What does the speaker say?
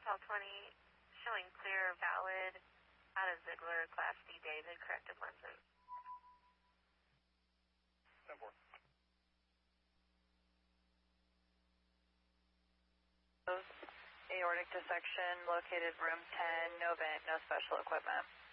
call 20, showing clear, valid, out of Ziegler, Class D, David, corrective lenses. 10-4. Aortic dissection located room 10, no vent, no special equipment.